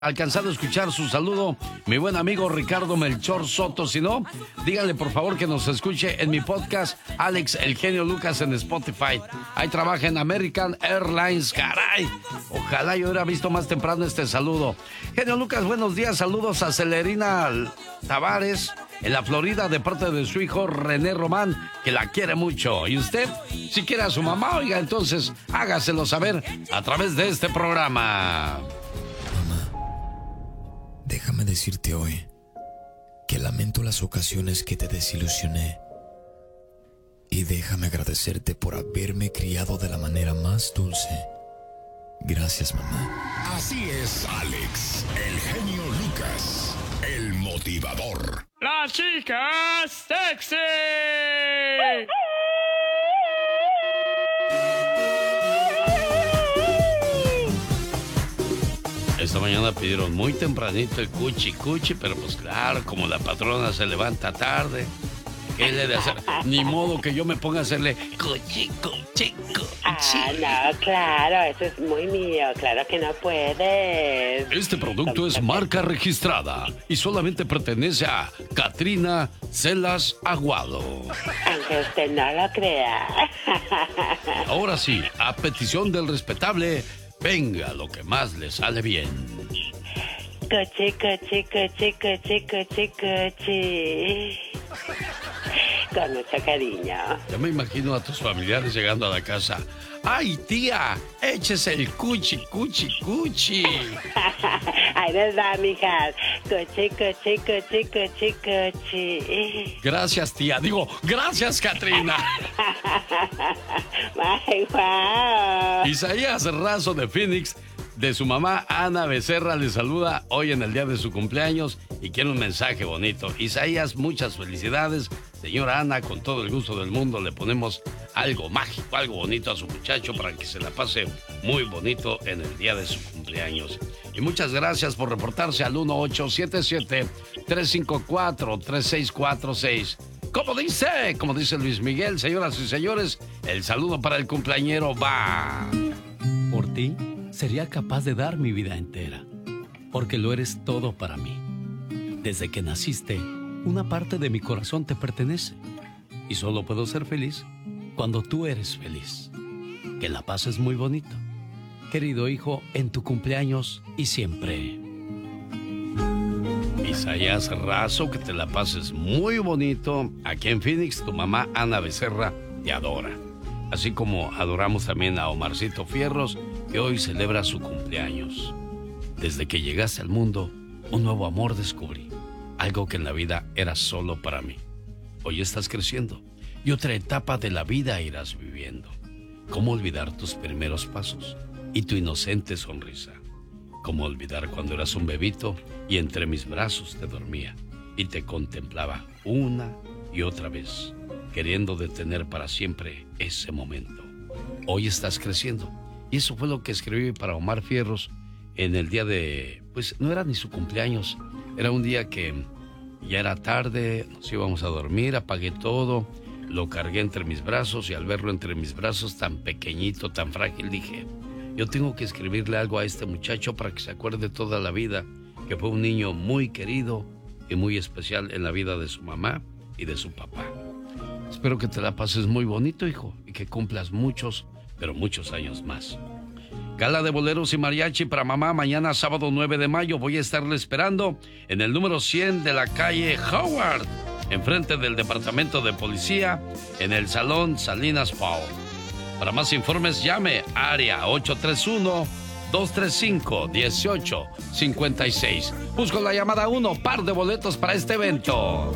alcanzado a escuchar su saludo, mi buen amigo Ricardo Melchor Soto. Si no, díganle por favor que nos escuche en mi podcast, Alex El Genio Lucas, en Spotify. Ahí trabaja en American Airlines, caray. Ojalá yo hubiera visto más temprano este saludo. Genio Lucas, buenos días, saludos a Celerina Tavares, en la Florida, de parte de su hijo René Román, que la quiere mucho. Y usted, si quiere a su mamá, oiga, entonces hágaselo saber a través de este programa. Déjame decirte hoy que lamento las ocasiones que te desilusioné y déjame agradecerte por haberme criado de la manera más dulce. Gracias, mamá. Así es, Alex, el genio Lucas, el motivador. ¡La chica sexy! Esta mañana pidieron muy tempranito el cuchi, pero pues claro, como la patrona se levanta tarde, ¿qué le de hacer? Ni modo que yo me ponga a hacerle cuchi. No, claro, eso es muy mío, claro que no puedes. Este producto es marca registrada y solamente pertenece a Katrina Celas Aguado. Aunque usted no lo crea. Ahora sí, a petición del respetable, venga lo que más le sale bien. Cuchi. Con mucho cariño. Ya me imagino a tus familiares llegando a la casa. ¡Ay, tía! ¡Échese el cuchi! Ahí les va, mijas. Cuchi. Gracias, tía. Digo, gracias, Katrina. Ay, wow. Isaías Razo de Phoenix, de su mamá Ana Becerra, le saluda hoy en el día de su cumpleaños y quiere un mensaje bonito. Isaías, muchas felicidades. Señora Ana, con todo el gusto del mundo le ponemos algo mágico, algo bonito a su muchacho para que se la pase muy bonito en el día de su cumpleaños. Y muchas gracias por reportarse al 1877-354-3646. Como dice Luis Miguel, señoras y señores, el saludo para el cumpleañero va. Por ti, sería capaz de dar mi vida entera, porque lo eres todo para mí. Desde que naciste, una parte de mi corazón te pertenece, y solo puedo ser feliz cuando tú eres feliz. Que la pases muy bonito, querido hijo, en tu cumpleaños y siempre. Isaías Razo, que te la pases muy bonito. Aquí en Phoenix, tu mamá Ana Becerra te adora. Así como adoramos también a Omarcito Fierros, que hoy celebra su cumpleaños. Desde que llegaste al mundo, un nuevo amor descubrí. Algo que en la vida era solo para mí. Hoy estás creciendo y otra etapa de la vida irás viviendo. ¿Cómo olvidar tus primeros pasos y tu inocente sonrisa? ¿Cómo olvidar cuando eras un bebito y entre mis brazos te dormía y te contemplaba una y otra vez, queriendo detener para siempre ese momento? Hoy estás creciendo y eso fue lo que escribí para Omar Fierros en el día de... pues no era ni su cumpleaños, era un día que ya era tarde, nos íbamos a dormir, apagué todo, lo cargué entre mis brazos y al verlo entre mis brazos tan pequeñito, tan frágil, dije, yo tengo que escribirle algo a este muchacho para que se acuerde toda la vida que fue un niño muy querido y muy especial en la vida de su mamá y de su papá. Espero que te la pases muy bonito, hijo, y que cumplas muchos, pero muchos años más. Gala de boleros y mariachi para mamá mañana sábado 9 de mayo. Voy a estarle esperando en el número 100 de la calle Howard, enfrente del departamento de policía, en el Salón Salinas Paul. Para más informes llame área 831-235-1856. Busco la llamada 1, par de boletos para este evento.